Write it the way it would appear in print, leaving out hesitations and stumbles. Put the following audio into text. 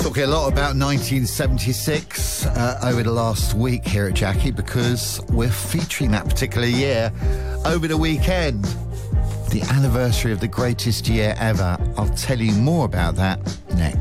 talking a lot about 1976 over the last week here at Jackie, because we're featuring that particular year over the weekend. The anniversary of the greatest year ever. I'll tell you more about that next.